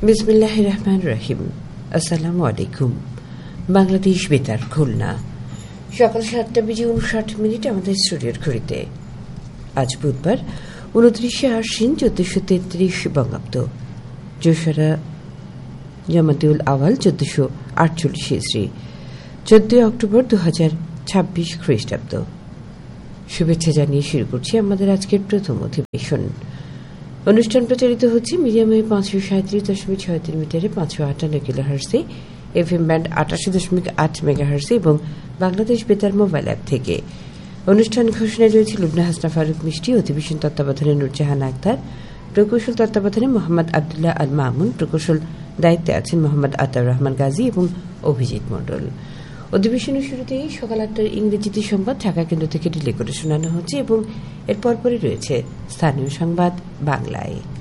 বিসমিল্লাহির রহমানির রহিম। আসসালামু আলাইকুম। বাংলাদেশ বেতার খুলনা, সকাল 7:59 আমাদের স্টুডিওর ঘড়িতে। আজ বুধবার 29শে আশ্বিন 1433 বঙ্গাব্দ, যশোরা জামাতুল আওয়াল 1448 ইসরি, 14 অক্টোবর 2026 খ্রিস্টাব্দ। শুভেচ্ছা জানিয়ে শুরু করছি আমাদের আজকের প্রথম অধিবেশন। অনুষ্ঠান প্রচারিত হচ্ছে মিডিয়ামে 537.63 মিটারে 558 কিলোহার্টজে, এফএম ব্যান্ড 88.8 মেগাহার্টজে এবং বাংলাদেশ বেতার মোবাইল অ্যাপ থেকে। অনুষ্ঠান ঘোষণায় রয়েছে লুবনা হাসনা ফারুক মিষ্টি, অধিবেশন তত্ত্বাবধানে নূরজাহান আক্তার, প্রকৌশল তত্ত্বাবধানে মোহাম্মদ আবদুল্লাহ আল মামুন, প্রকৌশল দায়িত্বে আছেন মোহাম্মদ আতাউর রহমান গাজী এবং অভিজিৎ মণ্ডল। অধিবেশনের শুরুতেই সকাল 8টার ইংরেজিতে সংবাদ ঢাকা কেন্দ্র থেকে ডিলে করে শোনানো হচ্ছে এবং এর পরপরই রয়েছে স্থানীয় সংবাদ বাংলায়।